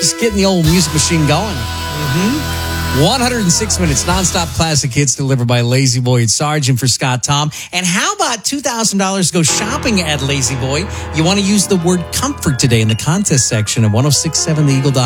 Just getting the old music machine going. 106 minutes, nonstop classic hits delivered by Lazy Boy and Sargent for Scott Tom. And how about $2,000 to go shopping at Lazy Boy? You want to use the word comfort today in the contest section at 1067theeagle.com.